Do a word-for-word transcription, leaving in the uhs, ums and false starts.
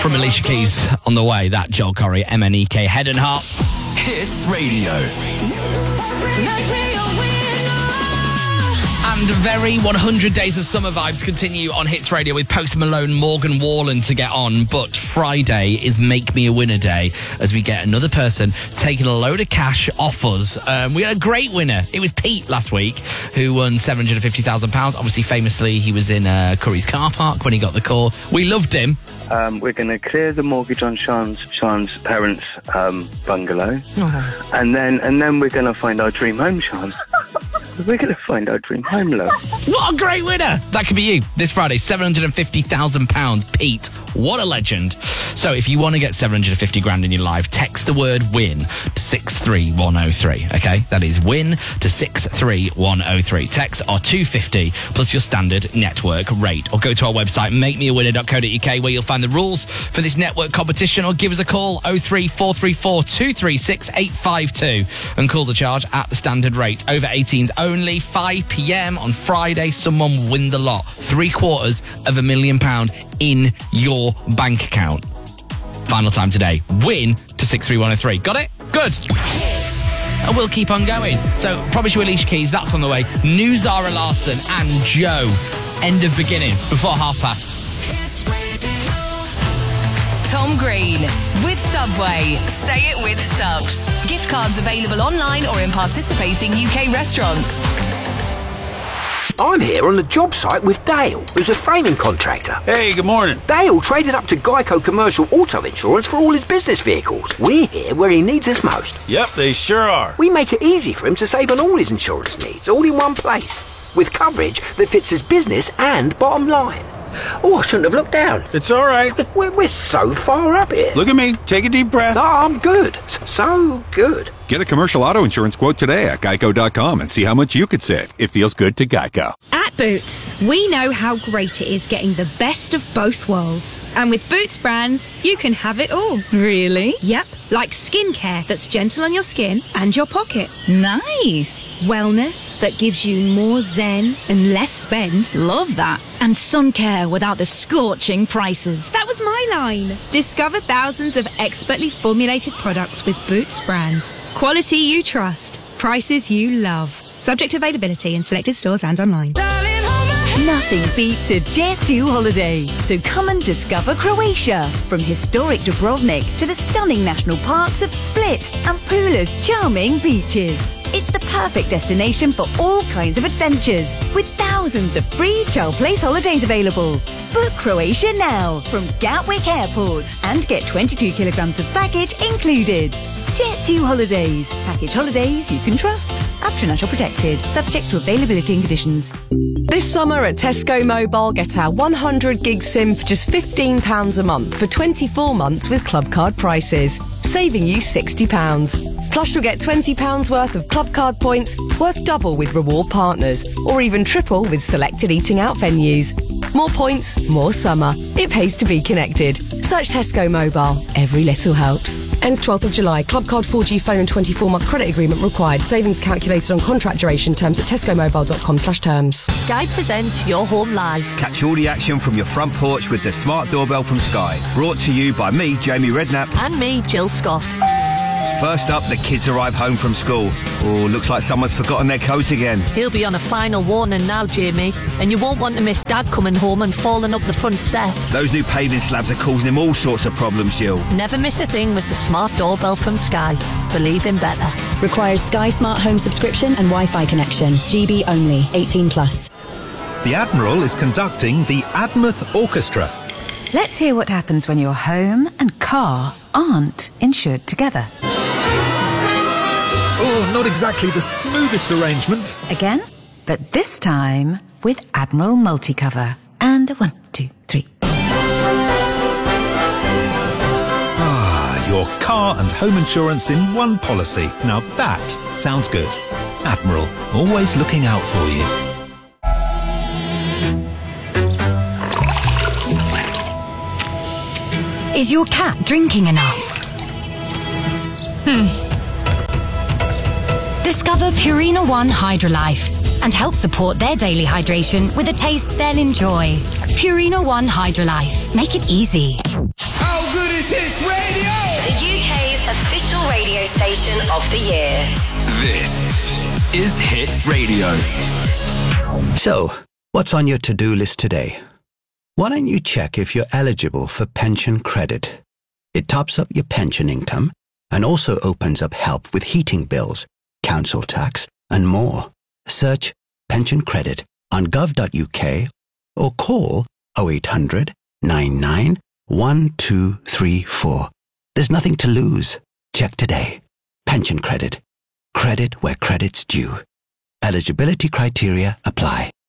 From Alicia Keys on the way, that Joel Corry, M N E K, Head and Heart. Hits Radio. And very one hundred Days of Summer vibes continue on Hits Radio with Post Malone, Morgan Wallen to get on. But Friday is Make Me a Winner Day as we get another person taking a load of cash off us. Um, we had a great winner. It was Pete last week who won seven hundred fifty thousand pounds. Obviously, famously, he was in uh, Curry's car park when he got the call. We loved him. Um, we're going to clear the mortgage on Sean's, Sean's parents' um, bungalow. Oh. And then and then we're going to find our dream home, Sean. We're going to find our dream home, love. What a great winner. That could be you. This Friday, seven hundred fifty thousand pounds. Pete, what a legend. So if you want to get seven hundred fifty grand in your life, text the word WIN to six three one oh three, okay? That is WIN to six three one oh three. Text are two hundred fifty plus your standard network rate. Or go to our website, make me a winner dot co dot uk, where you'll find the rules for this network competition, or give us a call, oh three four three four two three six eight five two, and call the charge at the standard rate. Over eighteens only, five p.m. on Friday, someone will win the lot. Three quarters of a million pound in your bank account. Final time today. Win to six three one oh three. Got it? Good. And we'll keep on going. So, promise you Alicia Keys, that's on the way. New Zara Larsson and Joe. End of beginning before half past. Tom Green with Subway. Say it with subs. Gift cards available online or in participating U K restaurants. I'm here on the job site with Dale, who's a framing contractor. Hey, good morning. Dale traded up to Geico Commercial Auto Insurance for all his business vehicles. We're here where he needs us most. Yep, they sure are. We make it easy for him to save on all his insurance needs, all in one place, with coverage that fits his business and bottom line. Oh, I shouldn't have looked down. It's all right. We're, we're so far up here. Look at me. Take a deep breath. No, I'm good. So good. Get a commercial auto insurance quote today at geico dot com and see how much you could save. It feels good to Geico. At Boots, we know how great it is getting the best of both worlds. And with Boots brands, you can have it all. Really? Yep. Like skincare that's gentle on your skin and your pocket. Nice. Wellness that gives you more zen and less spend. Love that. And sun care without the scorching prices. That was my line. Discover thousands of expertly formulated products with Boots brands. Quality you trust. Prices you love. Subject to availability in selected stores and online. Nothing beats a Jet two holiday. So come and discover Croatia. From historic Dubrovnik to the stunning national parks of Split and Pula's charming beaches. It's the perfect destination for all kinds of adventures, with thousands of free child place holidays available. Book Croatia now from Gatwick Airport and get twenty-two kilograms of baggage included. Jet two Holidays. Package holidays you can trust. Up to national protected. Subject to availability and conditions. This summer at Tesco Mobile, get our one hundred gig SIM for just fifteen pounds a month for twenty-four months with Club Card prices, saving you sixty pounds. Plus you'll get twenty pounds worth of Club Card points, worth double with reward partners, or even triple with selected eating out venues. More points, more summer. It pays to be connected. Search Tesco Mobile. Every little helps. Ends twelfth of July. Club Card four G phone and twenty-four month credit agreement required. Savings calculated on contract duration. Terms at tesco mobile dot com slash terms. Sky presents Your Home Live. Catch all the action from your front porch with the smart doorbell from Sky. Brought to you by me, Jamie Redknapp. And me, Jill Scott. First up, the kids arrive home from school. Oh, looks like someone's forgotten their coat again. He'll be on a final warning now, Jamie, and you won't want to miss Dad coming home and falling up the front step. Those new paving slabs are causing him all sorts of problems, Jill. Never miss a thing with the smart doorbell from Sky. Believe in better. Requires Sky Smart Home subscription and Wi-Fi connection. G B only. eighteen plus. The Admiral is conducting the Admouth Orchestra. Let's hear what happens when your home and car aren't insured together. Oh, not exactly the smoothest arrangement. Again, but this time with Admiral Multicover. And one, two, three. Ah, your car and home insurance in one policy. Now that sounds good. Admiral, always looking out for you. Is your cat drinking enough? Hmm. Discover Purina One Hydrolife and help support their daily hydration with a taste they'll enjoy. Purina One Hydrolife. Make it easy. Oh, official radio station of the year. This is Hits Radio. So, what's on your to-do list today? Why don't you check if you're eligible for pension credit? It tops up your pension income and also opens up help with heating bills, council tax, and more. Search pension credit on gov dot U K or call oh eight hundred, nine nine, one two three four. There's nothing to lose. Check today. Pension credit. Credit where credit's due. Eligibility criteria apply.